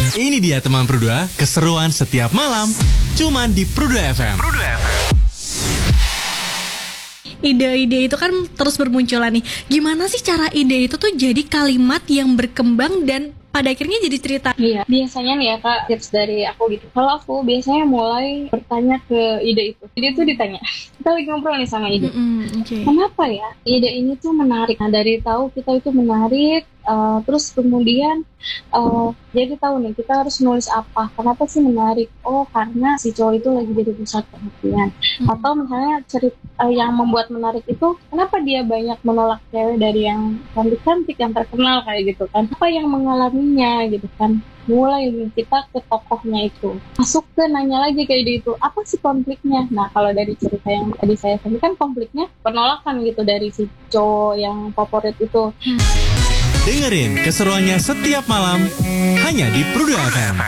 Ini dia teman Pruda, keseruan setiap malam, cuman di Pruda FM. Ide-ide itu kan terus bermunculan nih. Gimana sih cara ide itu tuh jadi kalimat yang berkembang dan pada akhirnya jadi cerita? Iya, biasanya nih ya Kak, tips dari aku gitu. Kalau aku biasanya mulai bertanya ke ide itu. Ide itu ditanya, kita lagi ngobrol nih sama ide. Okay. Kenapa ya ide ini tuh menarik? Nah, dari tahu kita itu menarik, terus kemudian jadi tahu nih kita harus nulis apa. Kenapa sih menarik? Oh, karena si cowok itu lagi jadi pusat perhatian. Atau misalnya cerita yang membuat menarik itu, kenapa dia banyak menolak cewek dari yang cantik-cantik, yang terkenal kayak gitu kan? Apa yang mengalaminya gitu kan? Mulai kita ke tokohnya itu, masuk ke nanya lagi ke ide itu, apa sih konfliknya? Nah, kalau dari cerita yang tadi saya sampaikan, konfliknya penolakan gitu dari si cowok yang favorit itu. Dengerin keseruannya setiap malam hanya di Pruda FM.